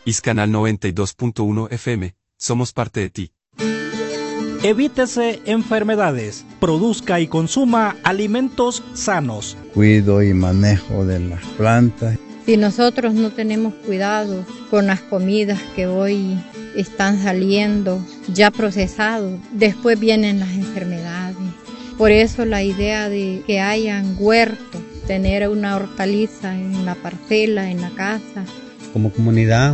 Canal 92.1 FM, somos parte de ti. Evítese enfermedades, produzca y consuma alimentos sanos. Cuido y manejo de las plantas. Si nosotros no tenemos cuidado con las comidas que hoy están saliendo ya procesados, después vienen las enfermedades. Por eso la idea de que hayan huertos, tener una hortaliza en la parcela, en la casa. Como comunidad